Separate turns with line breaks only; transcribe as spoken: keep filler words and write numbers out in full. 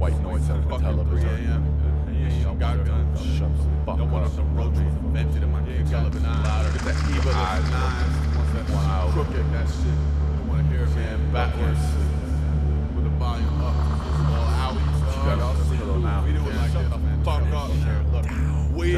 white noise on the television.
Yeah, you don't got guns.
Shut the fuck
Don't want
up.
some roaches invented in my kids. Get that Eva, those
Eyes
nines, the ones that
one out.
crooked, that shit. Don't want to hear it, man. Backwards with the volume up. All out.
You gotta put it on now.
We do it like this, man. Fuck up. Look, we